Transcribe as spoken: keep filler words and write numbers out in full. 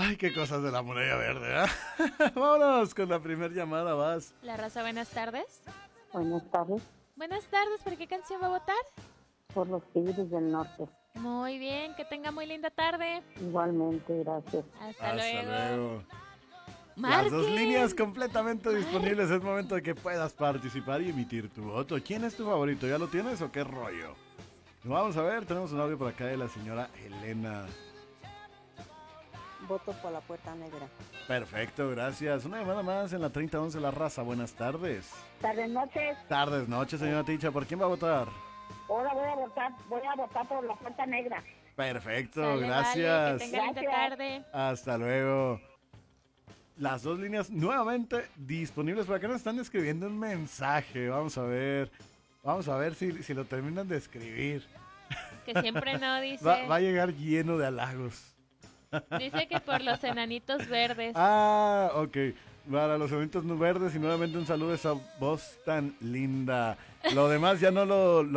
Ay, qué cosas de la muralla verde, ¿eh? Vámonos con la primera llamada, vas. La raza, buenas tardes. Buenas tardes, Buenas tardes, ¿por qué canción va a votar? por los Tigres del Norte. Muy bien, que tenga muy linda tarde. Igualmente, gracias. Hasta, Hasta luego. luego. Las Marquen. dos líneas completamente disponibles. Es momento de que puedas participar y emitir tu voto. ¿Quién es tu favorito? ¿Ya lo tienes o qué rollo? Vamos a ver, tenemos un audio por acá de la señora Elena. Voto por la puerta negra. Perfecto, gracias. Una llamada más en la treinta once La Raza. Buenas tardes. Tardes, noches. Tardes, noches, señora Ticha. ¿Por quién va a votar? Ahora voy a votar, voy a votar por la puerta negra. Perfecto, Sale, gracias. vale, que tenga linda Gracias. tarde. Hasta luego. Las dos líneas nuevamente disponibles. Por acá nos están escribiendo un mensaje. Vamos a ver. Vamos a ver si, si lo terminan de escribir. Que siempre no dice. Va, va a llegar lleno de halagos. Dice que por los enanitos verdes. Ah, ok. Para los eventos verdes y nuevamente un saludo a esa voz tan linda. Lo demás ya no lo... lo